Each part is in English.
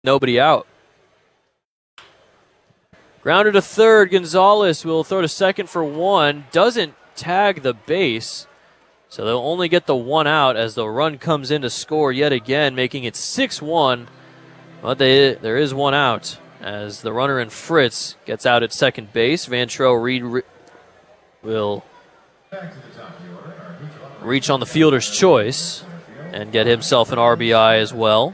nobody out. Grounder to third. Gonzalez will throw to second for one. Doesn't tag the base. So they'll only get the one out as the run comes in to score yet again, making it 6-1. But there is one out as the runner in Fritz gets out at second base. Vantrell Reed will reach on the fielder's choice and get himself an RBI as well.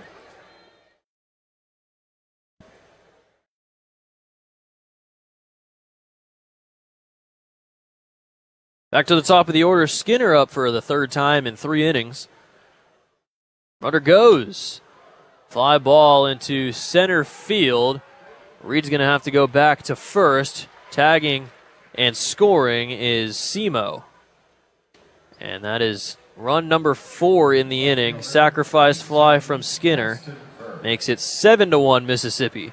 Back to the top of the order, Skinner up for the third time in 3 innings. Runner goes. Fly ball into center field. Reed's going to have to go back to first. Tagging and scoring is Simo. And that is run number 4 in the inning. Sacrifice fly from Skinner makes it 7-1 Mississippi.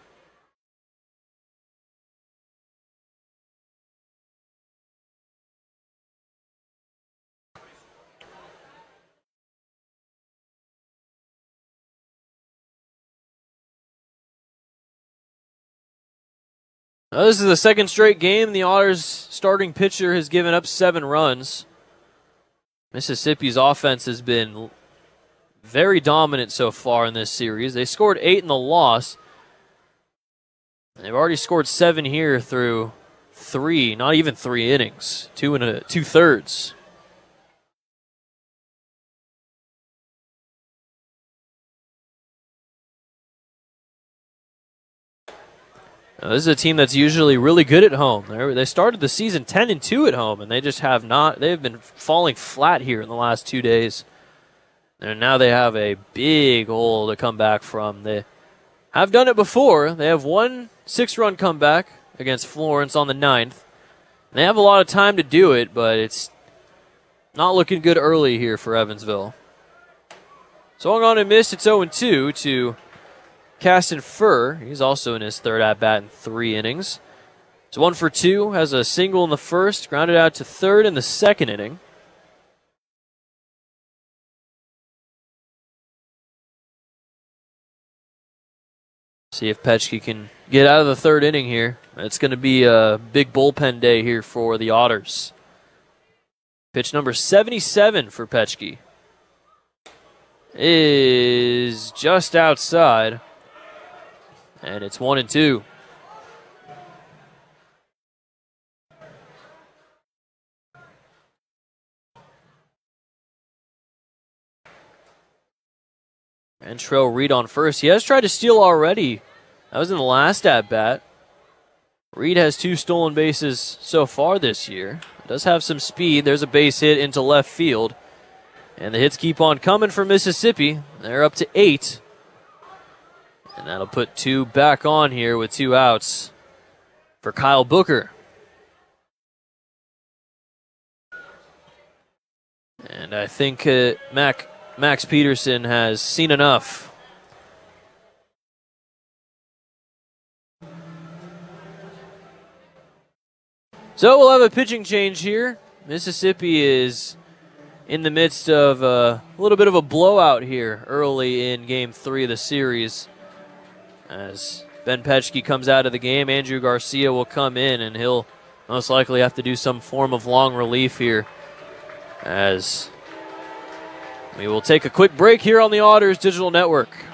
Now, this is the second straight game. The Otters' starting pitcher has given up 7 runs. Mississippi's offense has been very dominant so far in this series. They scored 8 in the loss. They've already scored 7 here through 3, not even 3 innings, 2 2/3. Now, this is a team that's usually really good at home. They started the season 10-2 at home, and they just have not. They've been falling flat here in the last 2 days. And now they have a big hole to come back from. They have done it before. They have one 6-run comeback against Florence on the 9th. They have a lot of time to do it, but it's not looking good early here for Evansville. Swung on and missed. It's 0-2 to Caston Furr. He's also in his third at-bat in 3 innings. It's 1 for 2, has a single in the first, grounded out to third in the second inning. See if Petchke can get out of the third inning here. It's going to be a big bullpen day here for the Otters. Pitch number 77 for Petchke is just outside. And it's 1-2. Vantrell Reed on first. He has tried to steal already. That was in the last at-bat. Reed has 2 stolen bases so far this year. Does have some speed. There's a base hit into left field. And the hits keep on coming for Mississippi. They're up to 8. And that'll put 2 back on here with 2 outs for Kyle Booker. And I think Max Peterson has seen enough. So we'll have a pitching change here. Mississippi is in the midst of a little bit of a blowout here early in Game 3 of the series. As Ben Petchke comes out of the game, Andrew Garcia will come in, and he'll most likely have to do some form of long relief here. As we will take a quick break here on the Otters Digital Network.